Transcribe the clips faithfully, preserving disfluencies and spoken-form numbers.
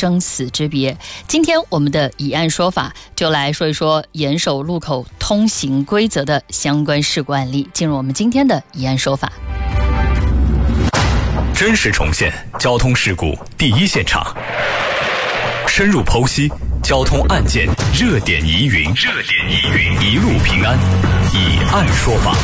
生死之别。今天我们的以案说法就来说一说严守路口通行规则的相关事故案例，进入我们今天的以案说法。 真实重现交通事故第一现场，深入剖析交通案件热点疑云，热点疑云，一路平安，以案说法。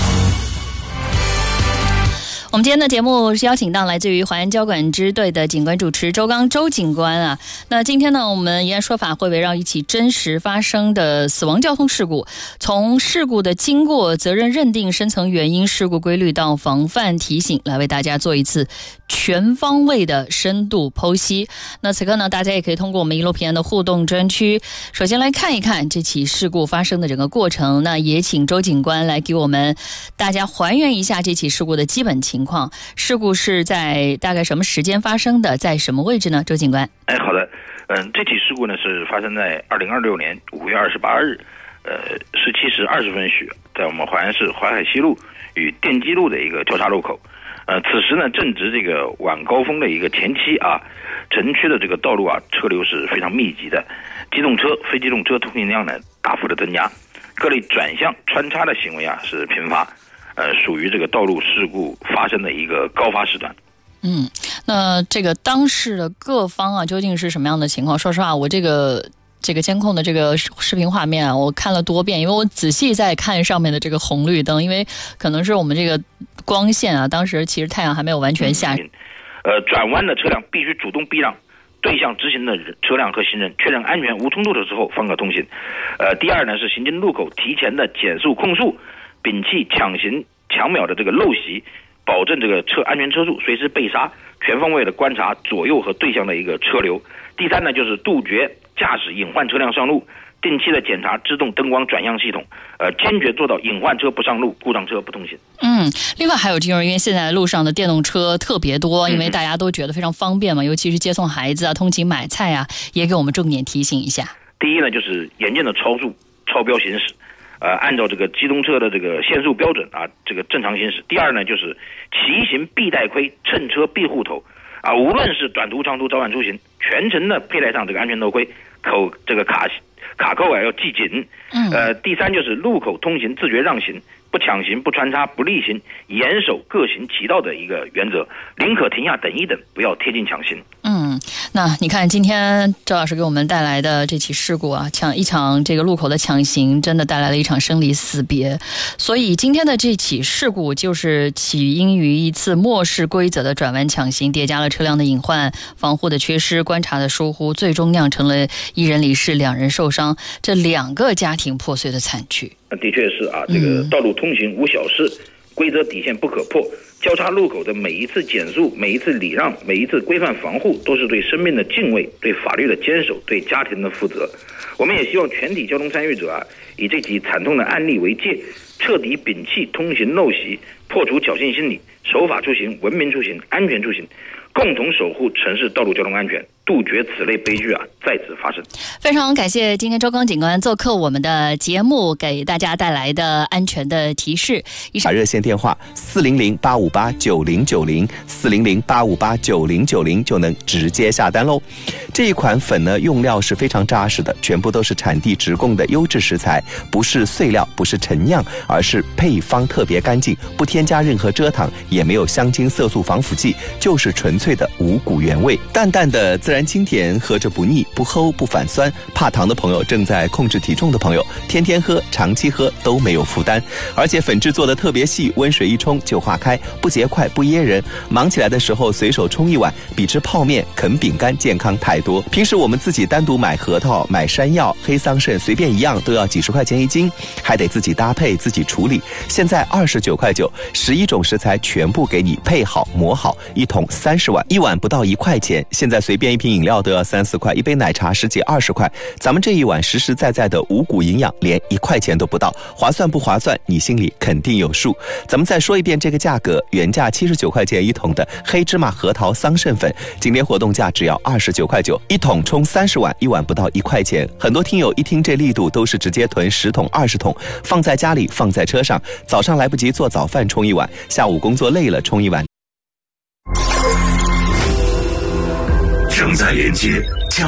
我们今天的节目是邀请到来自于淮安交管支队的警官主持周刚周警官啊。那今天呢，我们以案说法会围绕一起真实发生的死亡交通事故，从事故的经过、责任认定、深层原因、事故规律到防范提醒，来为大家做一次全方位的深度剖析。那此刻呢，大家也可以通过我们一路平安的互动专区，首先来看一看这起事故发生的整个过程。那也请周警官来给我们大家还原一下这起事故的基本情况。事故是在大概什么时间发生的，在什么位置呢？周警官。 哎，好的，嗯，这起事故呢是发生在二零二六年五月二十八日，呃，十七时二十分许，在我们淮安市淮海西路与电机路的一个交叉路口。呃，此时呢正值这个晚高峰的一个前期啊，城区的这个道路啊车流是非常密集的，机动车、非机动车通行量呢大幅的增加，各类转向穿插的行为啊是频发。呃，属于这个道路事故发生的一个高发时段。 嗯，那这个当事的各方啊，究竟是什么样的情况？说实话，我这个这个监控的这个视频画面啊，我看了多遍，因为我仔细在看上面的这个红绿灯，因为可能是我们这个光线啊，当时其实太阳还没有完全下。 嗯、呃，转弯的车辆必须主动避让对向直行的车辆和行人，确认安全无冲突的时候方可通行。呃，第二呢是行经路口提前的减速控速。摒弃抢行抢秒的这个陋习，保证这个车安全车速随时被刹，全方位的观察左右和对向的一个车流。第三呢，就是杜绝驾驶隐患车辆上路，定期的检查制动灯光转向系统，呃，坚决做到隐患车不上路，故障车不通行。 嗯，另外还有就是因为现在路上的电动车特别多，因为大家都觉得非常方便嘛，尤其是接送孩子啊、通勤买菜啊，也给我们重点提醒一下。 第一呢，就是严禁的超速、超标行驶。呃，按照这个机动车的这个限速标准啊，这个正常行驶。第二呢，就是骑行必带盔，趁车必护头啊，无论是短途、长途，早晚出行，全程的佩戴上这个安全头盔，口这个卡卡扣啊要系紧。嗯。呃，第三就是路口通行自觉让行，不抢行、不穿插、不逆行，严守各行其道的一个原则，宁可停下等一等，不要贴近抢行。 嗯，那你看今天周老师给我们带来的这起事故啊，抢一场这个路口的抢行，真的带来了一场生离死别。所以今天的这起事故就是起因于一次漠视规则的转弯抢行，叠加了车辆的隐患、防护的缺失、观察的疏忽，最终酿成了一人离世、两人受伤，这两个家庭破碎的惨剧。 的确是啊，这个道路通行无小事，嗯、规则底线不可破。交叉路口的每一次减速、每一次礼让、每一次规范防护，都是对生命的敬畏、对法律的坚守、对家庭的负责。我们也希望全体交通参与者啊，以这起惨痛的案例为戒，彻底摒弃通行陋习，破除侥幸心理，守法出行、文明出行、安全出行，共同守护城市道路交通安全，杜绝此类悲剧啊再次发生。 非常感谢今天周刚警官做客我们的节目，给大家带来的安全的提示。 打热线电话四零零八五八九零九零四零零八五八九零九零就能直接下单喽。这一款粉呢，用料是非常扎实的，全部都是产地直供的优质食材，不是碎料，不是陈酿，而是配方特别干净，不添加任何蔗糖，也没有香精、色素、防腐剂，就是纯粹的五谷原味，淡淡的自然清甜，喝着不腻，不齁不反酸。怕糖的朋友，正在控制体重的朋友，天天喝、长期喝都没有负担。而且粉质做的特别细，温水一冲就化开，不结块不噎人。忙起来的时候随手冲一碗，比吃泡面、啃饼干健康太多。平时我们自己单独买核桃、买山药、黑桑葚，随便一样都要几十块钱一斤，还得自己搭配、自己处理。现在二十九块九，十一种食材全部给你配好、磨好，一桶三十碗，一碗不到一块钱。现在随便一瓶饮料都要三四块，一杯奶茶十几二十块。咱们这一碗实实在在的五谷营养，连一块钱都不到，划算不划算？你心里肯定有数。咱们再说一遍这个价格，原价七十九块钱一桶的黑芝麻核桃桑葚粉，今天活动价只要二十九块九，一桶冲三十碗，一碗不到一块钱。很多听友一听这力度，都是直接囤十桶二十桶，放在家里，放在车上，早上来不及做早饭冲一碗，下午工作累了冲一碗。 正在连接